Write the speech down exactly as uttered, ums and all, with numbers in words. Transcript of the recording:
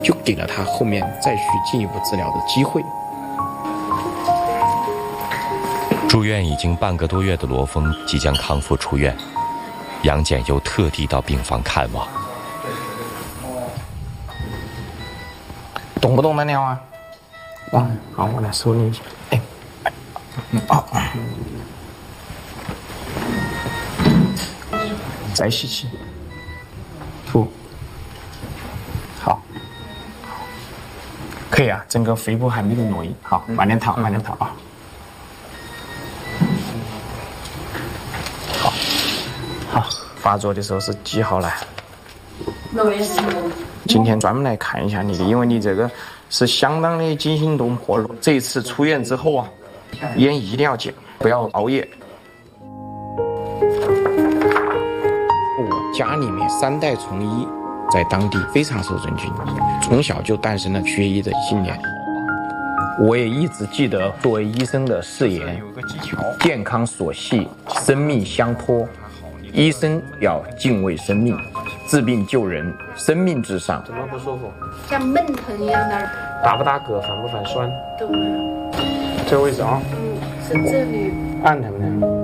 就给了他后面再续进一步治疗的机会。 住院已经半个多月的罗峰即将康复出院，杨戬又特地到病房看望。 懂不懂得了啊？哇，好，我来收你一下。哎，啊，再吸气，吐，好，可以啊，整个肺部还没有挪移，好，慢点躺，慢点躺啊。好，好，发作的时候是几号来？今天专门来看一下你的，因为你这个是相当的惊心动魄。这一次出院之后啊，烟一定要戒，不要熬夜。我家里面三代从医，在当地非常受尊敬，从小就诞生了学医的信念。我也一直记得作为医生的誓言：健康所系，生命相托。医生要敬畏生命，治病救人，生命至上。 怎么不舒服？ 像闷疼一样的。 打不打嗝？烦不烦酸？ 都这个位置啊？ 嗯，是这里。 按疼不疼？